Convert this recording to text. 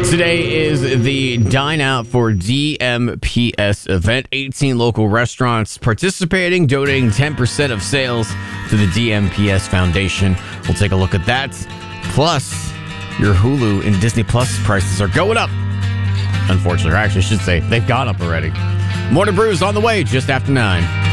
Today is the Dine Out for DMPS event. 18 local restaurants participating, donating 10% of sales to the DMPS Foundation. We'll take a look at that. Plus, your Hulu and Disney Plus prices are going up. Unfortunately, or actually, I should say, they've gone up already. Morning Brews on the way just after 9.